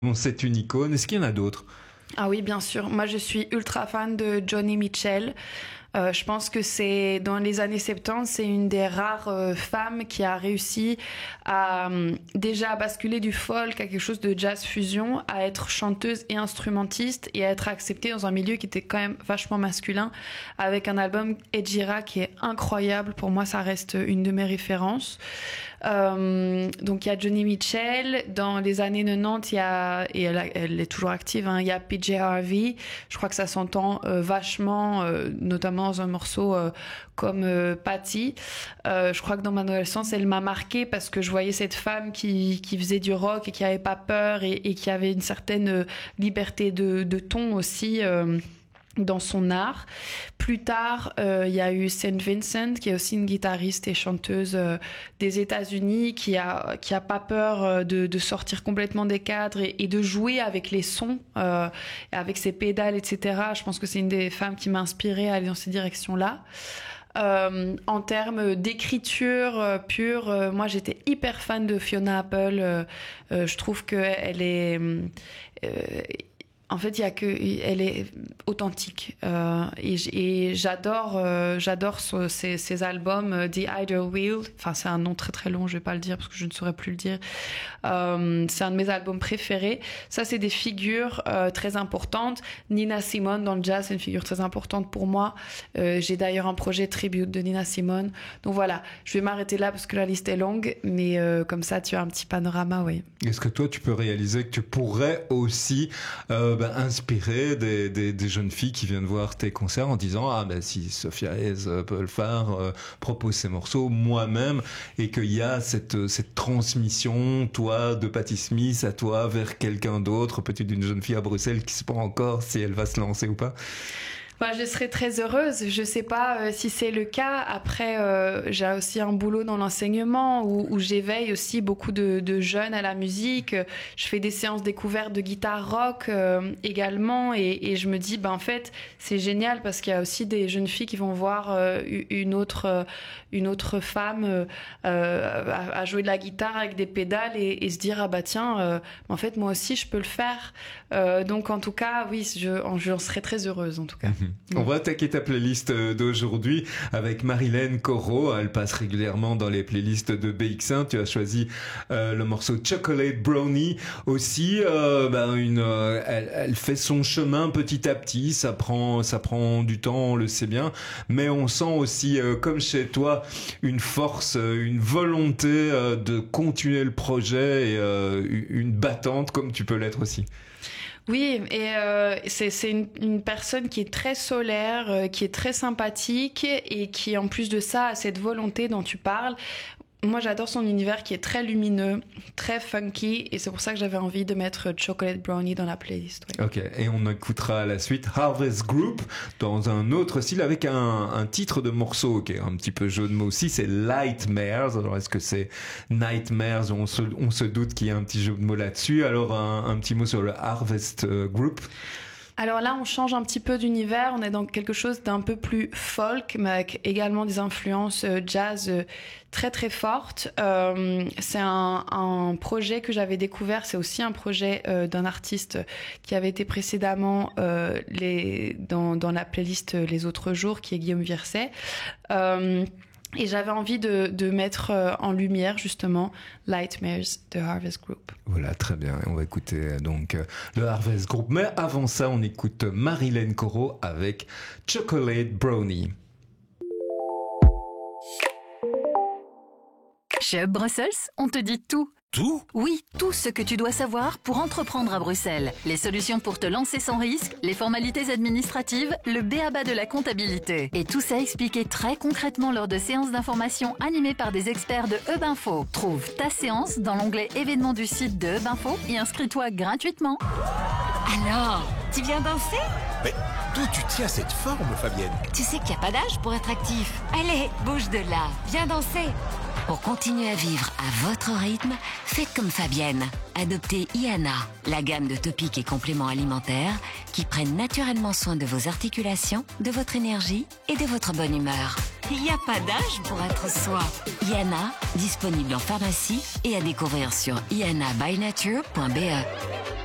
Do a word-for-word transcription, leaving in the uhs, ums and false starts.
Bon, c'est une icône. Est-ce qu'il y en a d'autres? Ah oui, bien sûr. Moi, je suis ultra fan de Joni Mitchell. Euh, je pense que c'est dans les années soixante-dix, c'est une des rares euh, femmes qui a réussi à euh, déjà basculer du folk à quelque chose de jazz fusion, à être chanteuse et instrumentiste et à être acceptée dans un milieu qui était quand même vachement masculin, avec un album Edgira qui est incroyable. Pour moi, ça reste une de mes références. Euh, donc il y a Joni Mitchell. Dans les années quatre-vingt-dix, il y a, et elle, elle est toujours active, hein, il y a P J Harvey. Je crois que ça s'entend euh, vachement, euh, notamment dans un morceau euh, comme euh, Patty. Euh, je crois que dans mon adolescence, elle m'a marquée parce que je voyais cette femme qui, qui faisait du rock et qui avait pas peur et, et qui avait une certaine liberté de, de ton aussi. Euh, dans son art. Plus tard, euh, il y a eu Saint Vincent, qui est aussi une guitariste et chanteuse euh, des États-Unis, qui a qui a pas peur euh, de, de sortir complètement des cadres et, et de jouer avec les sons, euh, avec ses pédales, et cetera. Je pense que c'est une des femmes qui m'a inspirée à aller dans ces directions-là. Euh, en termes d'écriture euh, pure, euh, moi j'étais hyper fan de Fiona Apple. Euh, euh, je trouve que elle est euh, En fait, il y a que, elle est authentique euh, et, et j'adore, euh, j'adore ce, ces, ces albums. euh, The Idle Wheel. Enfin, c'est un nom très très long, je vais pas le dire parce que je ne saurais plus le dire. Euh, c'est un de mes albums préférés. Ça, c'est des figures euh, très importantes. Nina Simone dans le jazz, c'est une figure très importante pour moi. Euh, j'ai d'ailleurs un projet tribute de Nina Simone. Donc voilà, je vais m'arrêter là parce que la liste est longue, mais euh, comme ça, tu as un petit panorama, oui. Est-ce que toi, tu peux réaliser que tu pourrais aussi euh, ben, inspirer des, des, des jeunes filles qui viennent voir tes concerts en disant ah ben si Sophia Hayes peut le faire, euh, propose ses morceaux moi-même, et qu'il y a cette cette transmission, toi de Patti Smith à toi vers quelqu'un d'autre, peut-être d'une jeune fille à Bruxelles qui sait pas encore si elle va se lancer ou pas? Bah, je serais très heureuse. Je sais pas euh, si c'est le cas. Après, euh, j'ai aussi un boulot dans l'enseignement où, où j'éveille aussi beaucoup de, de jeunes à la musique. Je fais des séances découvertes de guitare rock euh, également, et, et je me dis, bah en fait, c'est génial parce qu'il y a aussi des jeunes filles qui vont voir euh, une autre euh, une autre femme euh, à, à jouer de la guitare avec des pédales et, et se dire ah bah tiens, euh, en fait moi aussi je peux le faire. Euh, donc en tout cas, oui, je j'en serais très heureuse en tout cas. Mmh. On va attaquer ta playlist d'aujourd'hui avec Marilyn Corot. Elle passe régulièrement dans les playlists de B X un. Tu as choisi euh, le morceau Chocolate Brownie aussi. Euh, ben une, euh, elle, elle fait son chemin petit à petit. Ça prend, ça prend du temps, on le sait bien. Mais on sent aussi, euh, comme chez toi, une force, une volonté euh, de continuer le projet et euh, une battante comme tu peux l'être aussi. Oui, et euh, c'est, c'est une, une personne qui est très solaire, euh, qui est très sympathique et qui, en plus de ça, a cette volonté dont tu parles. Moi, j'adore son univers qui est très lumineux, très funky, et c'est pour ça que j'avais envie de mettre Chocolate Brownie dans la playlist. Oui. Ok, et on écoutera à la suite Harvest Group dans un autre style avec un, un titre de morceau qui est un petit peu jeu de mots aussi, c'est Nightmares. Alors est-ce que c'est Nightmares? On se, on se doute qu'il y a un petit jeu de mots là-dessus. Alors un, un petit mot sur le Harvest Group. Alors là, on change un petit peu d'univers. On est dans quelque chose d'un peu plus folk, mais avec également des influences euh, jazz euh, très très fortes. Euh, c'est un, un projet que j'avais découvert. C'est aussi un projet euh, d'un artiste qui avait été précédemment euh, les, dans, dans la playlist Les Autres Jours, qui est Guillaume Virset. Euh, Et j'avais envie de, de mettre en lumière justement Nightmares de Harvest Group. Voilà, très bien. On va écouter donc le Harvest Group. Mais avant ça, on écoute Marilyn Corot avec Chocolate Brownie. Chez Hub Brussels, on te dit tout. Tout ? Oui, tout ce que tu dois savoir pour entreprendre à Bruxelles. Les solutions pour te lancer sans risque, les formalités administratives, le b a ba de la comptabilité. Et tout ça expliqué très concrètement lors de séances d'information animées par des experts de Hub Info. Trouve ta séance dans l'onglet événements du site de Hub Info et inscris-toi gratuitement. Alors, tu viens danser ? Mais d'où tu tiens cette forme, Fabienne ? Tu sais qu'il n'y a pas d'âge pour être actif. Allez, bouge de là, viens danser. Pour continuer à vivre à votre rythme, faites comme Fabienne. Adoptez Iana, la gamme de topiques et compléments alimentaires qui prennent naturellement soin de vos articulations, de votre énergie et de votre bonne humeur. Il n'y a pas d'âge pour être soi. Iana, disponible en pharmacie et à découvrir sur iana by nature point b e.